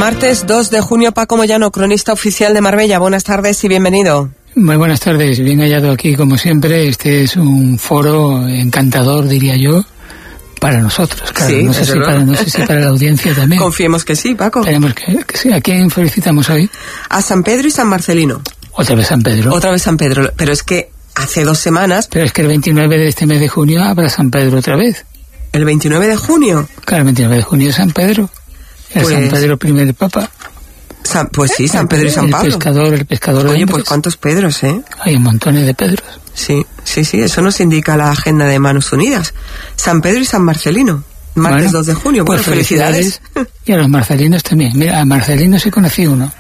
Martes 2 de junio, Paco Moyano, cronista oficial de Marbella. Buenas tardes y bienvenido. Muy buenas tardes, bien hallado aquí como siempre. Este es un foro encantador, diría yo, para nosotros. Claro, sí, no sé si para la audiencia también. Confiemos que sí, Paco. Esperemos que sí. ¿A quién felicitamos hoy? A San Pedro y San Marcelino. Otra vez San Pedro. Otra vez San Pedro, pero es que hace 2 semanas... Pero es que el 29 de este mes de junio habrá San Pedro otra vez. ¿El 29 de junio? Claro, el 29 de junio es San Pedro. El San Pedro primer papa. Pues sí, San Pedro y San Pablo. El pescador de Oye, hombres. pues ¿cuántos Pedros, eh? Hay montones de Pedros. Sí, eso nos indica la agenda de Manos Unidas. San Pedro y San Marcelino, martes 2 de junio. Pues bueno, felicidades. Y a los marcelinos también. Mira, a Marcelino sí conocí uno.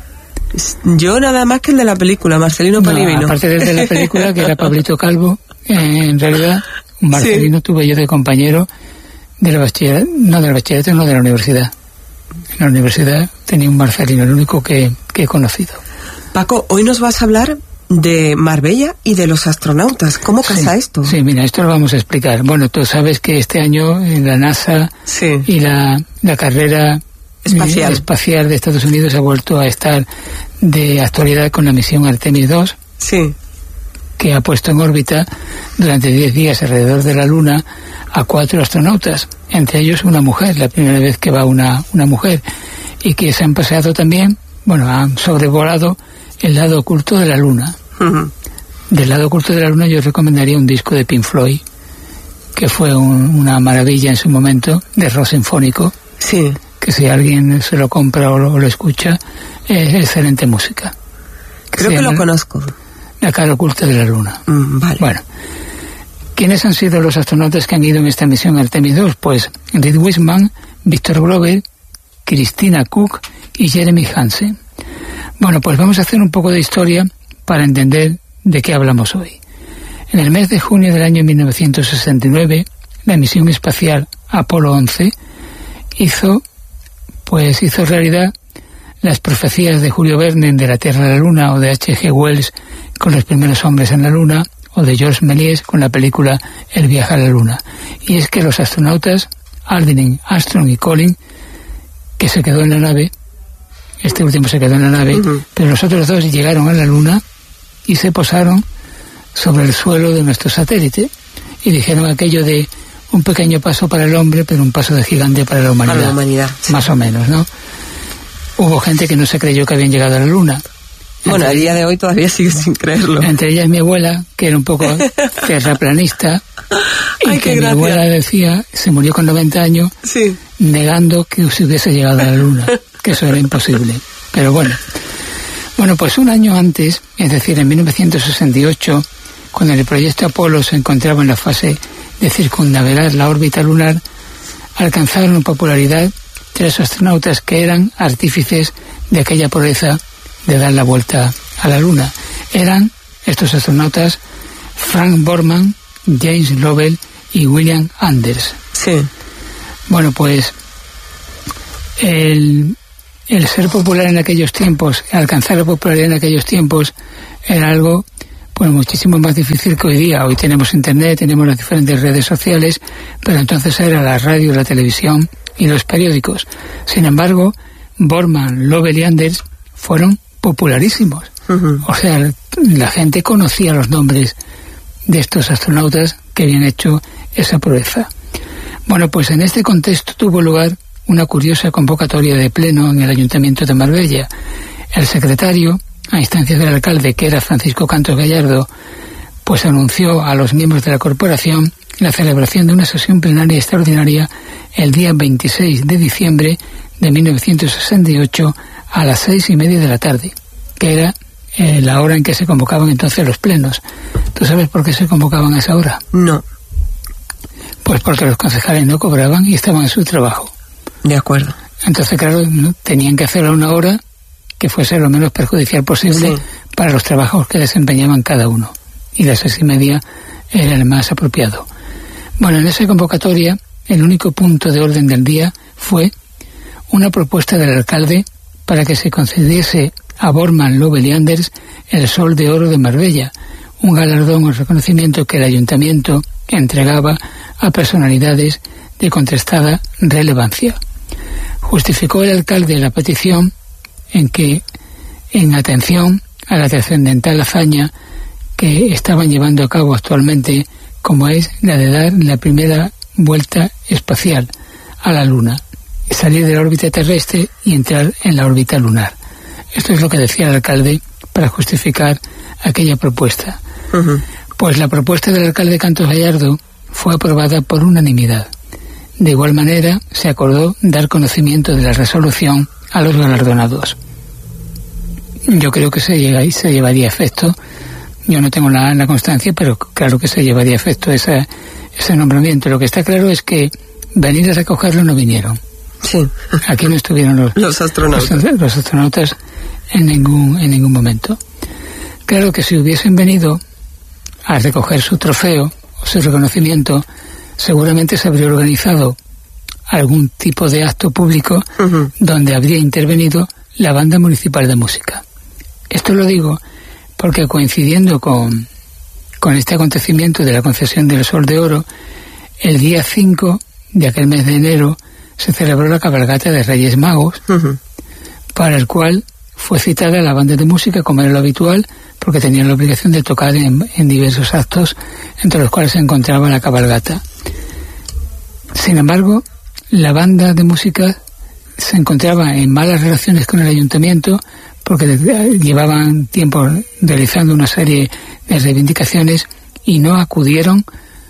Yo nada más que el de la película, Marcelino Palivino. Aparte del de la película, que era Pablito Calvo, en realidad, un Marcelino tuve yo de compañero de la bachillerato, no de la universidad. En la universidad tenía un Marcelino, el único que he conocido. Paco, hoy nos vas a hablar de Marbella y de los astronautas. ¿Cómo casa esto? Sí, mira, esto lo vamos a explicar. Bueno, tú sabes que este año en la NASA y la carrera espacial de Estados Unidos ha vuelto a estar de actualidad con la misión Artemis 2. Sí. Que ha puesto en órbita durante 10 días alrededor de la Luna a 4 astronautas, entre ellos una mujer, la primera vez que va una mujer, y que se han paseado también, han sobrevolado el lado oculto de la Luna. Uh-huh. Del lado oculto de la Luna yo recomendaría un disco de Pink Floyd, que fue una maravilla en su momento, de rock sinfónico. Sí. Que si alguien se lo compra o lo escucha, es excelente música. Creo que lo conozco. La cara oculta de la Luna. Vale. Bueno, ¿quiénes han sido los astronautas que han ido en esta misión Artemis 2? Pues Reed Wiseman, Victor Glover, Christina Koch y Jeremy Hansen. Bueno, pues vamos a hacer un poco de historia para entender de qué hablamos hoy. En el mes de junio del año 1969, la misión espacial Apolo 11 hizo realidad las profecías de Julio Verne de la Tierra a la Luna, o de H.G. Wells con los primeros hombres en la Luna, o de Georges Méliès con la película El viaje a la Luna. Y es que los astronautas Aldrin, Armstrong y Collins, que se quedó en la nave, este último se quedó en la nave, pero los otros 2 llegaron a la Luna y se posaron sobre el suelo de nuestro satélite y dijeron aquello de un pequeño paso para el hombre, pero un paso de gigante para la humanidad. Para la humanidad. Más o menos, ¿no? Hubo gente que no se creyó que habían llegado a la Luna. Bueno, a día de hoy todavía sigue sin creerlo. Entre ellas mi abuela, que era un poco terraplanista, y que mi abuela decía, se murió con 90 años, negando que se hubiese llegado a la Luna, que eso era imposible. Pero bueno, pues un año antes, es decir, en 1968, cuando el proyecto Apolo se encontraba en la fase de circunnavegar la órbita lunar, alcanzaron popularidad 3 astronautas que eran artífices de aquella proeza de dar la vuelta a la Luna. Eran estos astronautas Frank Borman, James Lovell y William Anders. Sí. Bueno, pues el ser popular en aquellos tiempos, alcanzar la popularidad en aquellos tiempos, era algo muchísimo más difícil que hoy día. Hoy tenemos internet, tenemos las diferentes redes sociales, pero entonces era la radio, la televisión y los periódicos. Sin embargo, Borman, Lovell y Anders fueron popularísimos. Uh-huh. O sea, la gente conocía los nombres de estos astronautas que habían hecho esa proeza. Bueno, pues en este contexto tuvo lugar una curiosa convocatoria de pleno en el Ayuntamiento de Marbella. El secretario, a instancias del alcalde, que era Francisco Cantos Gallardo, pues anunció a los miembros de la corporación la celebración de una sesión plenaria extraordinaria el día 26 de diciembre de 1968 a las 6:30 de la tarde, que era la hora en que se convocaban entonces los plenos. ¿Tú sabes por qué se convocaban a esa hora? No. Pues porque los concejales no cobraban y estaban en su trabajo. De acuerdo. Entonces, claro, tenían que hacerlo a una hora que fuese lo menos perjudicial posible para los trabajos que desempeñaban cada uno. Y las 6:30 era el más apropiado. Bueno, en esa convocatoria, el único punto de orden del día fue una propuesta del alcalde para que se concediese a Borman, Lovell y Anders el Sol de Oro de Marbella, un galardón o reconocimiento que el ayuntamiento entregaba a personalidades de contrastada relevancia. Justificó el alcalde la petición en atención a la trascendental hazaña que estaban llevando a cabo actualmente, como es la de dar la primera vuelta espacial a la Luna, salir de la órbita terrestre y entrar en la órbita lunar. Esto es lo que decía el alcalde para justificar aquella propuesta. Uh-huh. Pues la propuesta del alcalde Cantos Gallardo fue aprobada por unanimidad. De igual manera, se acordó dar conocimiento de la resolución a los galardonados. Yo creo que se llevaría a efecto, yo no tengo la constancia, pero claro que se llevaría a efecto ese nombramiento. Lo que está claro es que venir a recogerlo no vinieron. Sí. Aquí no estuvieron los astronautas. Los astronautas en ningún momento. Claro que si hubiesen venido a recoger su trofeo o su reconocimiento, seguramente se habría organizado algún tipo de acto público uh-huh. donde habría intervenido la banda municipal de música. Esto lo digo porque coincidiendo con este acontecimiento de la concesión del Sol de Oro, el día 5 de aquel mes de enero se celebró la cabalgata de Reyes Magos, uh-huh. para el cual fue citada la banda de música como era lo habitual, porque tenían la obligación de tocar en diversos actos, entre los cuales se encontraba la cabalgata. Sin embargo, la banda de música se encontraba en malas relaciones con el ayuntamiento, porque llevaban tiempo realizando una serie de reivindicaciones y no acudieron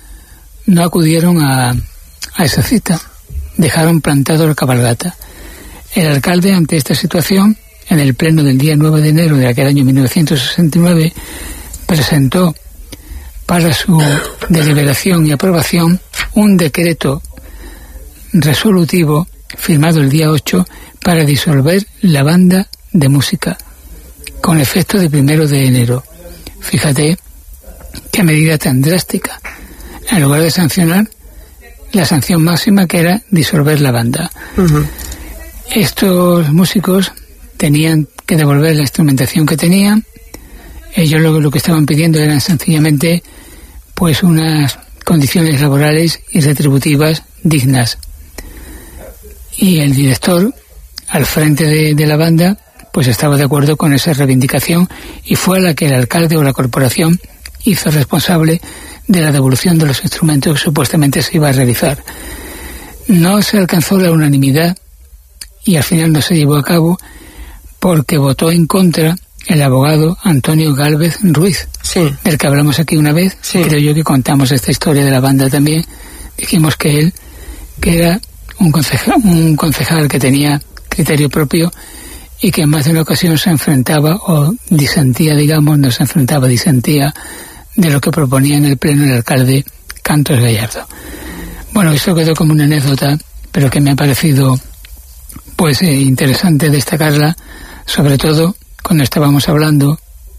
a esa cita. Dejaron plantado la cabalgata. El alcalde, ante esta situación, en el pleno del día 9 de enero de aquel año 1969, presentó para su deliberación y aprobación un decreto resolutivo firmado el día 8 para disolver la banda de música con efecto de 1 de enero. Fíjate qué medida tan drástica. En lugar de sancionar, la sanción máxima, que era disolver la banda. Uh-huh. Estos músicos tenían que devolver la instrumentación que tenían. Ellos lo que estaban pidiendo eran sencillamente pues unas condiciones laborales y retributivas dignas. Y el director, al frente de la banda, pues estaba de acuerdo con esa reivindicación y fue a la que el alcalde o la corporación hizo responsable de la devolución de los instrumentos que supuestamente se iba a realizar. No se alcanzó la unanimidad y al final no se llevó a cabo porque votó en contra el abogado Antonio Gálvez Ruiz, sí. del que hablamos aquí una vez. Sí. Creo yo que contamos esta historia de la banda también. Dijimos que él, que era un concejal que tenía criterio propio y que en más de una ocasión se enfrentaba o disentía, digamos, no se enfrentaba, disentía de lo que proponía en el pleno el alcalde Cantos Gallardo. Bueno, eso quedó como una anécdota, pero que me ha parecido pues interesante destacarla, sobre todo cuando estamos hablando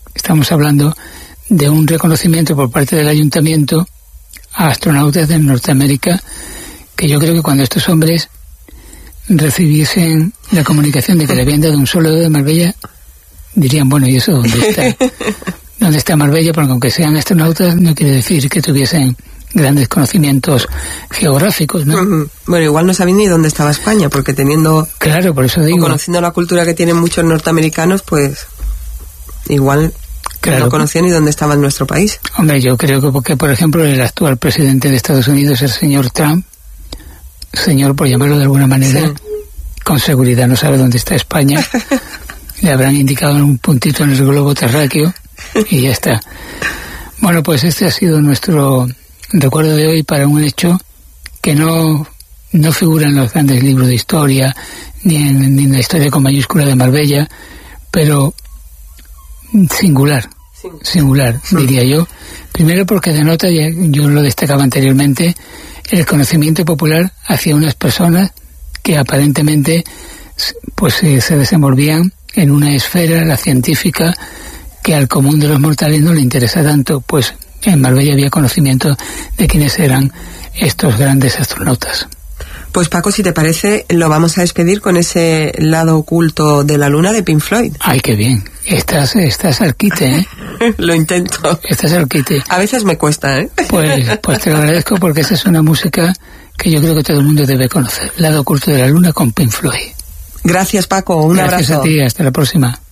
de un reconocimiento por parte del ayuntamiento a astronautas de Norteamérica, que yo creo que cuando estos hombres recibiesen la comunicación de que le habían dado un solo de Marbella, dirían, bueno, ¿y eso dónde está? ¿Dónde está Marbella? Porque aunque sean astronautas, no quiere decir que tuviesen grandes conocimientos geográficos, ¿no? Uh-huh. Bueno, igual no sabían ni dónde estaba España, porque teniendo... Claro, por eso digo... Conociendo la cultura que tienen muchos norteamericanos, pues igual claro. No conocían ni dónde estaba nuestro país. Hombre, yo creo que porque, por ejemplo, el actual presidente de Estados Unidos, el señor Trump, señor por llamarlo de alguna manera, sí. con seguridad no sabe dónde está España. Le habrán indicado un puntito en el globo terráqueo y ya está. Bueno, pues este ha sido nuestro recuerdo de hoy para un hecho que no figura en los grandes libros de historia ni en la historia con mayúscula de Marbella, pero singular, diría yo. Primero porque denota, yo lo destacaba anteriormente, el conocimiento popular hacia unas personas que aparentemente pues se desenvolvían en una esfera, la científica, que al común de los mortales no le interesa tanto, pues en Marbella había conocimiento de quiénes eran estos grandes astronautas. Pues Paco, si te parece, lo vamos a despedir con ese lado oculto de la luna de Pink Floyd. Ay, qué bien. Estás al quite, ¿eh? Lo intento. Estás al quite. A veces me cuesta, ¿eh? Pues te lo agradezco porque esa es una música que yo creo que todo el mundo debe conocer, El lado oculto de la luna, con Pink Floyd. Gracias, Paco, un abrazo. Gracias a ti, hasta la próxima.